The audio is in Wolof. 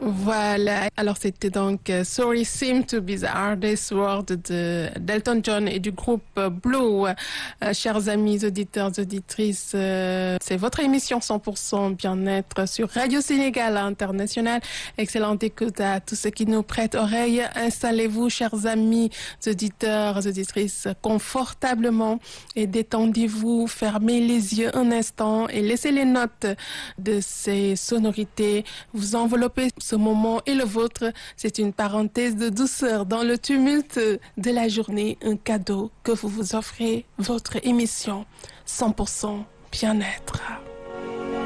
Voilà, alors c'était donc Sorry Seem to Be the Hardest Word de d'Elton John et du groupe Blue. Chers amis auditeurs, auditrices, c'est votre émission 100% bien-être sur Radio Sénégal International. Excellente écoute à tous ceux qui nous prêtent oreille. Installez-vous, chers amis auditeurs, auditrices, confortablement et détendez-vous. Fermez les yeux un instant et laissez les notes de ces sonorités vous envelopper. Ce moment est le vôtre. C'est une parenthèse de douceur dans le tumulte de la journée. Un cadeau que vous vous offrez. Votre émission 100% bien-être.